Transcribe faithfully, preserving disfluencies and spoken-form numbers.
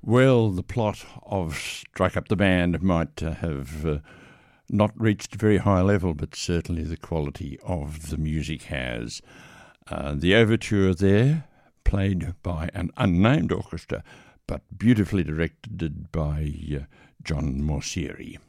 Well, the plot of Strike Up the Band might uh, have uh, not reached a very high level, but certainly the quality of the music has. Uh, the overture there, played by an unnamed orchestra, but beautifully directed by uh, John Morsieri.